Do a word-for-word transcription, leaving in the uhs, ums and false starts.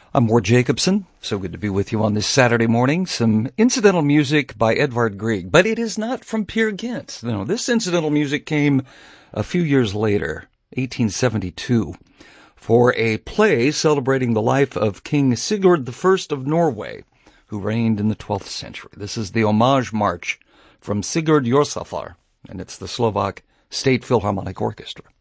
I'm Ward Jacobson. So good to be with you on this Saturday morning. Some incidental music by Edvard Grieg, but it is not from Peer Gynt. No, this incidental music came a few years later, eighteen seventy-two, for a play celebrating the life of King Sigurd the First of Norway, who reigned in the twelfth century. This is the Homage March from Sigurd Jorsalfar, and it's the Slovak State Philharmonic Orchestra.